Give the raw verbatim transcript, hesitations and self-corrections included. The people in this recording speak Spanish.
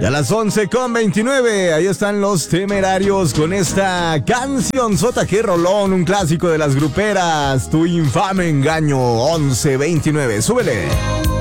Y a las once con veintinueve, ahí están los Temerarios con esta canción sota, que rolón, un clásico de las gruperas, Tu infame engaño. Once veintinueve, súbele.